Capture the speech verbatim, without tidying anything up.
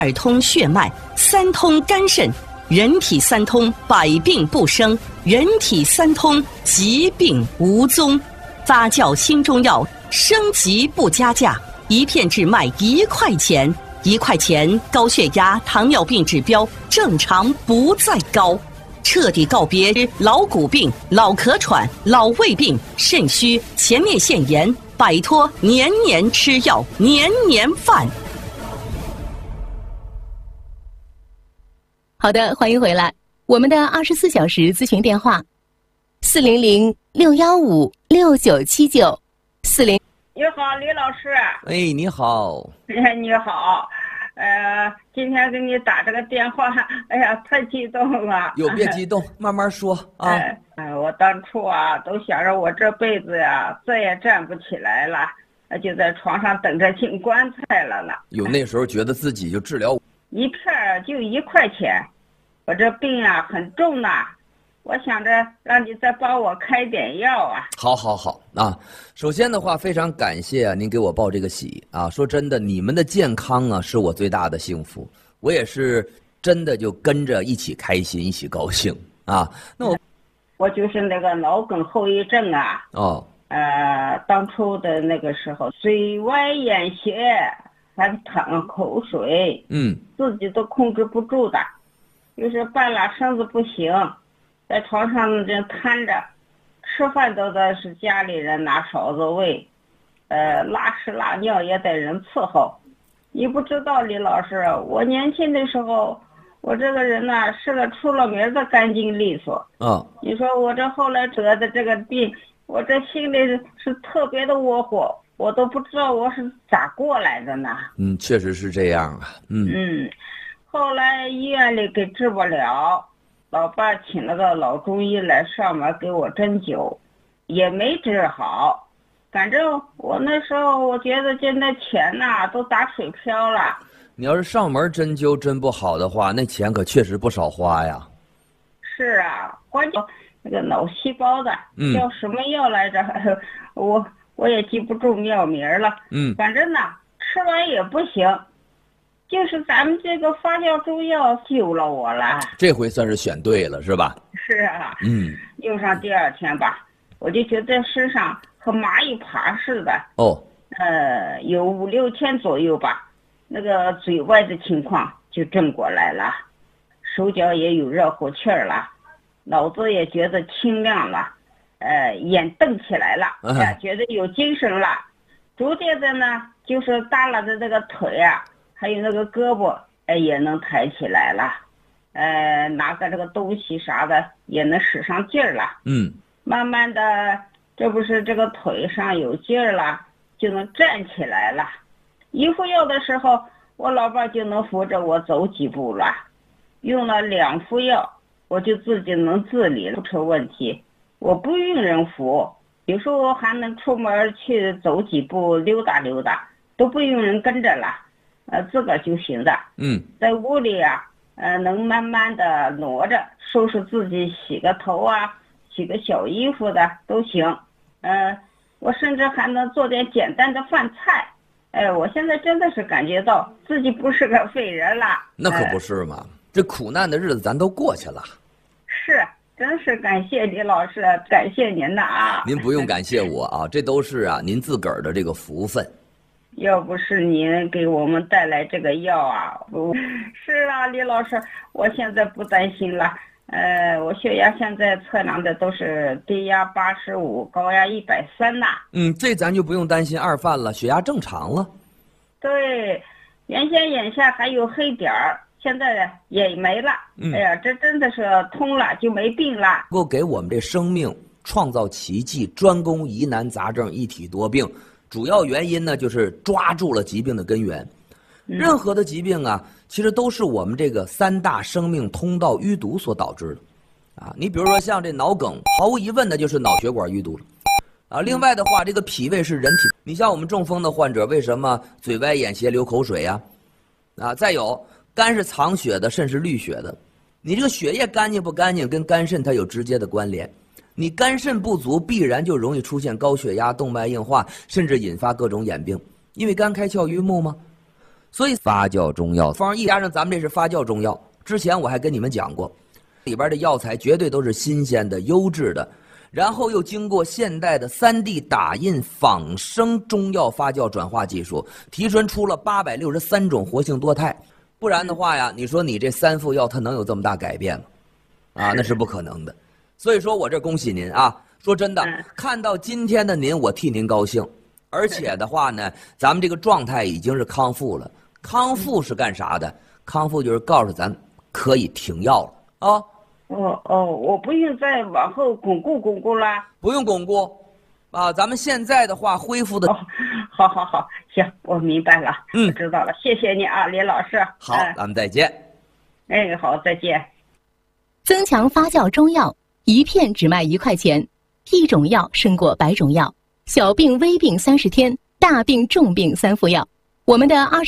二通血脉，三通肝肾，人体三通，百病不生；人体三通，疾病无踪。发酵新中药，升级不加价，一片只卖一块钱，一块钱高血压、糖尿病指标正常不再高，彻底告别老骨病、老咳喘、老胃病、肾虚、前列腺炎，摆脱年年吃药、年年犯。 好的，欢迎回来。我们的二十四小时咨询电话：四零零六幺五六九七九，四零。 你好，李老师。 哎，你好。 哎，你好。呃，今天给你打这个电话，哎呀，太激动了。 有别激动，慢慢说啊。 哎、呃，我当初啊，都想着我这辈子呀，再也站不起来了，就在床上等着进棺材了呢。 有那时候觉得自己就治疗。 一片就一块钱，我这病啊很重呐，我想着让你再帮我开点药啊。 好好好啊！首先的话，非常感谢啊，您给我报这个喜啊。说真的，你们的健康啊，是我最大的幸福，我也是真的就跟着一起开心，一起高兴啊。那我， 我就是那个脑梗后遗症啊。 哦。 呃，当初的那个时候，嘴歪眼斜。还淌口水， 嗯， 自己都控制不住的，就是半拉身子不行，在床上这瘫着，吃饭都得是家里人拿勺子喂，呃，拉屎拉尿也得人伺候。你不知道，李老师，我年轻的时候，我这个人呢是个出了名的干净利索。 啊， 你说我这后来得的这个病，我这心里是特别的窝火。我都不知道我是咋过来的呢。 嗯，确实是这样啊。嗯嗯，后来医院里给治不了，老爸请了个老中医来上门给我针灸，也没治好。反正我那时候我觉得这那钱呐、啊、都打水漂了。 你要是上门针灸针不好的话，那钱可确实不少花呀。 是啊，关键那个脑细胞的、嗯、叫什么药来着？我。我也记不住药名了， 嗯， 反正呢，吃完也不行，就是咱们这个发酵中药救了我了。 这回算是选对了，是吧？ 是啊， 嗯， 用上第二天吧，我就觉得身上和蚂蚁爬似的。 哦， 呃，有五六天左右吧，那个嘴歪的情况就正过来了，手脚也有热乎气儿了，脑子也觉得清亮了。呃，眼瞪起来了，哎、呃，觉得有精神了。逐渐的呢，就是耷拉的那个腿啊，还有那个胳膊，哎、呃，也能抬起来了。呃，拿个这个东西啥的也能使上劲儿了。 嗯， 慢慢的，这不是这个腿上有劲儿了，就能站起来了。一服药的时候，我老伴就能扶着我走几步了。用了两服药，我就自己能自理，不成问题。我不用人扶，有时候我还能出门去走几步，溜达溜达，都不用人跟着了，呃，自个儿就行的。 嗯， 在屋里啊，呃，能慢慢的挪着，收拾自己，洗个头啊，洗个小衣服的都行。呃，我甚至还能做点简单的饭菜。哎、呃，我现在真的是感觉到自己不是个废人了。 那可不是嘛，呃、这苦难的日子咱都过去了。 是。真是感谢李老师，感谢您的啊！ 您不用感谢我啊，这都是啊您自个儿的这个福分。 要不是您给我们带来这个药啊，不是啊，李老师，我现在不担心了。呃，我血压现在测量的都是低压八十五，高压一百三呐。 嗯，这咱就不用担心二犯了，血压正常了。 对，原先眼下还有黑点儿。现在也没了， 嗯、 哎呀，这真的是通了就没病了。 能够给我们这生命创造奇迹，专攻疑难杂症，一体多病。主要原因呢，就是抓住了疾病的根源。 嗯、 任何的疾病啊，其实都是我们这个三大生命通道淤堵所导致的。啊，你比如说像这脑梗，毫无疑问的就是脑血管淤堵了。啊，另外的话，这个脾胃是人体，你像我们中风的患者，为什么嘴歪眼斜流口水呀？啊，再有。肝是藏血的，肾是滤血的。你这个血液干净不干净，跟肝肾它有直接的关联。你肝肾不足，必然就容易出现高血压、动脉硬化，甚至引发各种眼病。因为肝开窍于目嘛。 所以发酵中药方一加上咱们这是发酵中药，之前我还跟你们讲过，里边的药材绝对都是新鲜的、优质的，然后又经过现代的 三 D 打印仿生中药发酵转化技术，提纯出了八百六十三种活性多肽。不然的话呀，你说你这三副药它能有这么大改变吗？啊，那是不可能的。所以说我这恭喜您啊！说真的，看到今天的您，我替您高兴。而且的话呢，咱们这个状态已经是康复了。康复是干啥的？康复就是告诉咱可以停药了啊！ 哦哦，我不用再往后巩固巩固了， 不用巩固，啊，咱们现在的话恢复的。 哦，好好好，行，我明白了， 嗯， 我知道了，谢谢你啊，李老师。 好，嗯、咱们再见。 哎，好，再见。 增强发酵中药，一片只卖一块钱，一种药胜过百种药，小病微病三十天，大病重病三副药。我们的二十